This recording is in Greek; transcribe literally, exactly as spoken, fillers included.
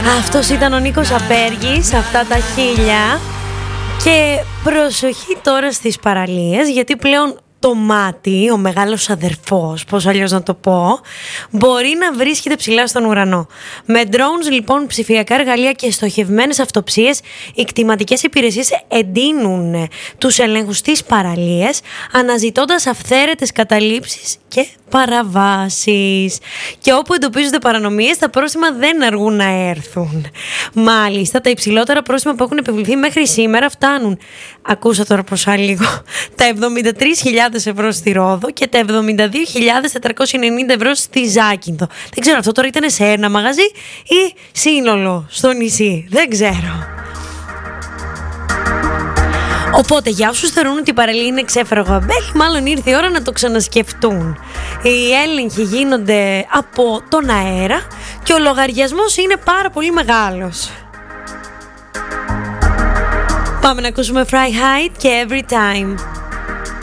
Αυτός ήταν ο Νίκος Απέργης, αυτά τα χίλια. Και προσοχή τώρα στις παραλίες, γιατί πλέον το μάτι, ο μεγάλος αδερφός, πώς αλλιώς να το πω, μπορεί να βρίσκεται ψηλά στον ουρανό. Με drones λοιπόν, ψηφιακά εργαλεία και στοχευμένες αυτοψίες, οι κτηματικές υπηρεσίες εντείνουν τους ελέγχους στις παραλίες, αναζητώντας αυθαίρετες καταλήψεις και παραβάσεις. Και όπου εντοπίζονται παρανομίες, τα πρόστιμα δεν αργούν να έρθουν. Μάλιστα, τα υψηλότερα πρόστιμα που έχουν επιβληθεί μέχρι σήμερα φτάνουν, ακούσα τώρα προς λίγο, τα εβδομήντα τρεις χιλιάδες ευρώ στη Ρόδο και τα εβδομήντα δύο χιλιάδες τετρακόσια ενενήντα ευρώ στη Ζάκυνθο. Δεν ξέρω, αυτό τώρα ήταν σε ένα μαγαζί ή σύνολο στο νησί. Δεν ξέρω. Οπότε για όσους θεωρούν ότι η παραλία είναι ξέφραγο αμπέλι, μάλλον ήρθε η ώρα να το ξανασκεφτούν. Οι έλεγχοι γίνονται από τον αέρα και ο λογαριασμός είναι πάρα πολύ μεγάλος. Πάμε να ακούσουμε Fry High και Every Time.